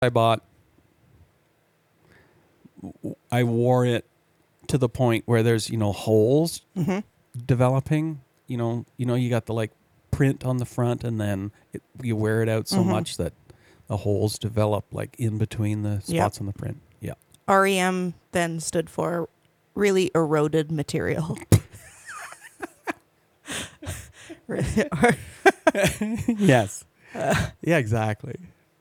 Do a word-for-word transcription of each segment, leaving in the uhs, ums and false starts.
I bought, I wore it to the point where there's, you know, holes Mm-hmm. developing. You know, you know, you got the like print on the front, and then it, you wear it out so Mm-hmm. much that the holes develop like in between the Yep. spots on the print. Yeah. R E M then stood for really eroded material. Yes. Yeah, exactly.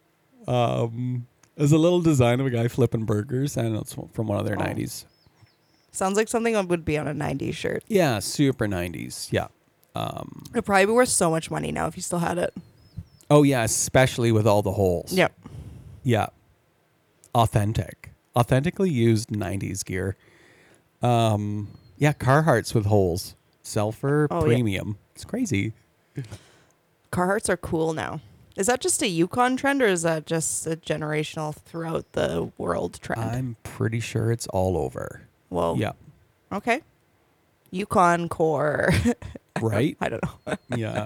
Um, there's a little design of a guy flipping burgers. I don't know, it's from one of their Oh. nineties. Sounds like something that would be on a nineties shirt. Yeah, super nineties. Yeah. Um, It'd probably be worth so much money now if you still had it. oh, yeah, especially with all the holes. Yep. Yeah. Authentic. Authentically used nineties gear. Um, yeah, Carhartts with holes. Sell for Oh, yeah. premium. It's crazy. Carhartts are cool now. Is that just a Yukon trend or is that just a generational throughout the world trend? I'm pretty sure it's all over. Whoa. Yeah. Okay. Yukon core. Right? I don't know. Yeah.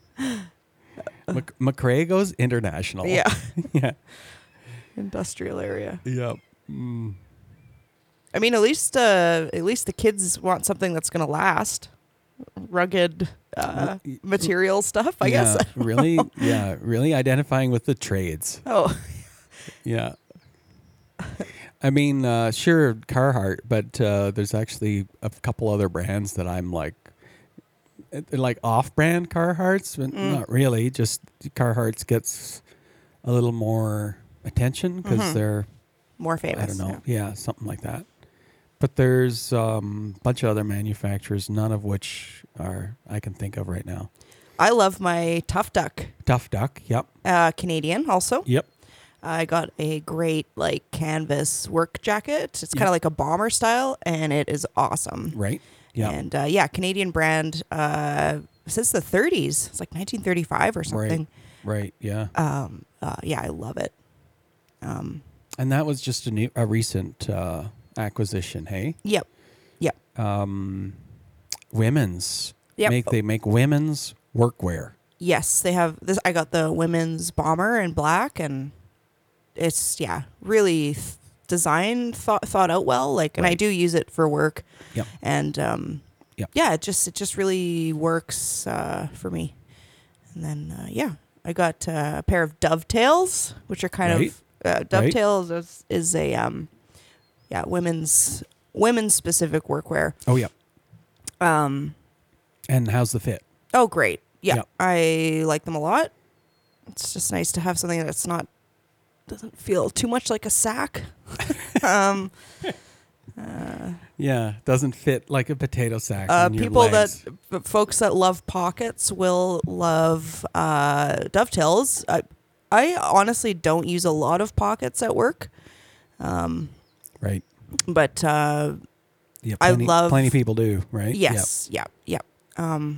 Mc- McRae goes international. Yeah. Yeah. Industrial area. Yeah. Mm. I mean, at least uh, at least the kids want something that's going to last. Rugged uh, Y- material stuff, I yeah, guess. really? Yeah. Really identifying with the trades. Oh, Yeah. I mean, uh, sure, Carhartt, but uh, there's actually a couple other brands that I'm like, they're like off-brand Carhartts, but Mm. not really. Just Carhartts gets a little more attention because Mhm. they're, more famous. I don't know, yeah. something like that. But there's um, a bunch of other manufacturers, none of which are I can think of right now. I love my Tough Duck. Tough Duck, yep, Uh, Canadian also. yep, I got a great like canvas work jacket. It's kind Yep. of like a bomber style, and it is awesome. right, yeah, And uh, yeah, Canadian brand uh, since the thirties. It's like nineteen thirty-five or something. right, yeah. Um, uh, yeah, I love it. Um, And that was just a new, a recent uh, acquisition, hey? yep. Yep. Um, women's. Yep. Make they make women's workwear. Yes, they have this. I got the women's bomber in black, and it's yeah, really th- designed, thought thought out well. Like, and I Right. do use it for work. Yep. And um, Yep. yeah, it just it just really works uh, for me. And then uh, yeah, I got uh, a pair of dovetails, which are kind Right. of uh, dovetails is, is a um, yeah women's women's specific workwear. Oh yeah. Um, And how's the fit? oh great, yeah, Yep. I like them a lot. It's just nice to have something that's not doesn't feel too much like a sack. um, uh, Yeah, doesn't fit like a potato sack. Uh, on your people legs. that f- folks that love pockets will love uh, dovetails. I, I honestly don't use a lot of pockets at work, um, right. but uh, Yeah, I plenty, love- plenty of people do, right? yes, yeah, yeah, um,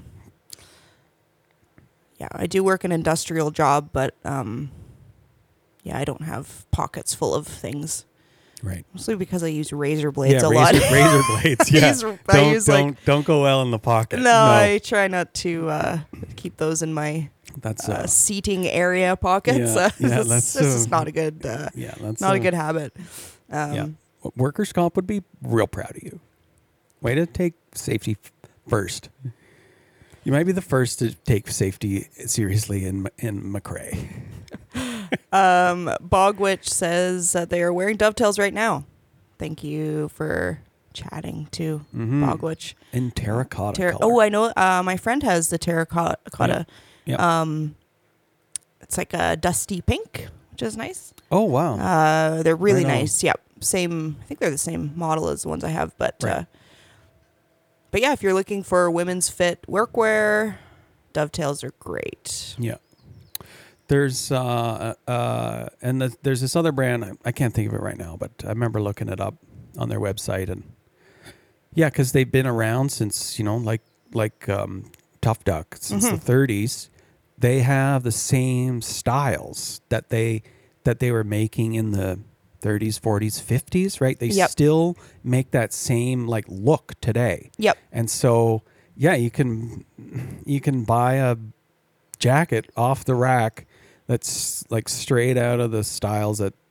yeah. I do work an industrial job, but um, yeah, I don't have pockets full of things. Yep, right. Mostly because I use razor blades yeah, a razor, lot. razor blades. I Yeah, use- I don't use, like- don't don't go well in the pocket. No, I try not to uh, keep those in my that's uh, uh, seating area pockets. Yeah, Uh, yeah, this, that's, this is uh, not a good, uh, yeah, that's not uh, a good habit. Um, Yeah. Workers' comp would be real proud of you. Way to take safety f- first. You might be the first to take safety seriously in in McRae. um, Bogwitch says that they are wearing dovetails right now. Thank you for chatting to Mm-hmm. Bogwitch. In terracotta Terra- color. oh, I know. Uh, my friend has the terracotta. Yep. Um, it's like a dusty pink, which is nice. Oh wow. Uh, they're really Right on. nice. Yep. Same. I think they're the same model as the ones I have, but Right. uh, but yeah, if you're looking for women's fit workwear, dovetails are great. Yeah. There's uh uh and the, there's this other brand I, I can't think of it right now, but I remember looking it up on their website and yeah, because they've been around since you know like like um, Tough Duck since Mhm. the thirties. They have the same styles that they that they were making in the thirties, forties, fifties, right? They Yep. still make that same like look today. Yep. And so, yeah, you can you can buy a jacket off the rack that's like straight out of the styles that